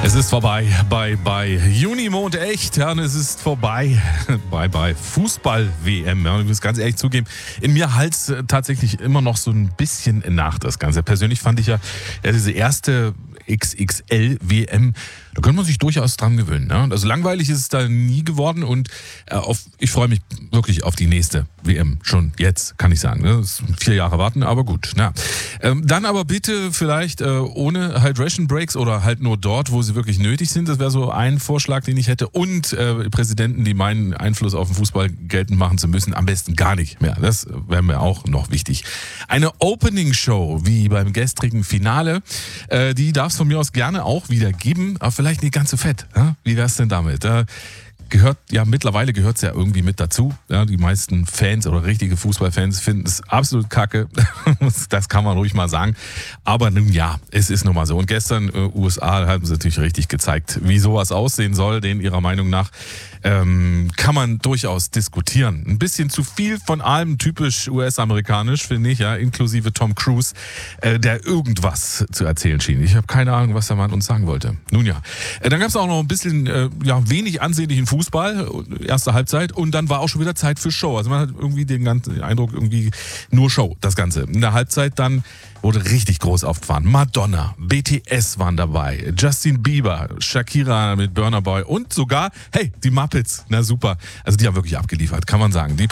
Es ist vorbei bei Junimond, echt. Ja, und es ist vorbei bei Fußball-WM. Ja, und ich muss ganz ehrlich zugeben, in mir halt's tatsächlich immer noch so ein bisschen nach, das Ganze. Persönlich fand ich ja diese erste XXL-WM, da könnte man sich durchaus dran gewöhnen. Ne? Also langweilig ist es da nie geworden und ich freue mich wirklich auf die nächste WM. Schon jetzt, kann ich sagen. Ne? Das ist 4 Jahre warten, aber gut. Na. Dann aber bitte vielleicht ohne Hydration Breaks oder halt nur dort, wo sie wirklich nötig sind. Das wäre so ein Vorschlag, den ich hätte. Und Präsidenten, die meinen Einfluss auf den Fußball geltend machen zu müssen, am besten gar nicht mehr. Das wäre mir auch noch wichtig. Eine Opening-Show wie beim gestrigen Finale, die darf es von mir aus gerne auch wieder geben, aber vielleicht nicht ganz so fett. Ja? Wie wär's denn damit? Mittlerweile gehört es ja irgendwie mit dazu. Ja, die meisten Fans oder richtige Fußballfans finden es absolut kacke. Das kann man ruhig mal sagen. Aber nun ja, es ist nun mal so. Und gestern USA haben sie natürlich richtig gezeigt, wie sowas aussehen soll. Den ihrer Meinung nach kann man durchaus diskutieren. Ein bisschen zu viel von allem, typisch US-amerikanisch, finde ich, ja, inklusive Tom Cruise, der irgendwas zu erzählen schien. Ich habe keine Ahnung, was der Mann uns sagen wollte. Nun ja, dann gab es auch noch ein bisschen wenig ansehnlichen Fußball, erste Halbzeit, und dann war auch schon wieder Zeit für Show. Also man hat irgendwie den ganzen Eindruck, irgendwie nur Show, das Ganze. In der Halbzeit dann wurde richtig groß aufgefahren. Madonna, BTS waren dabei, Justin Bieber, Shakira mit Burna Boy und sogar, hey, die Muppets. Na super. Also die haben wirklich abgeliefert, kann man sagen. Die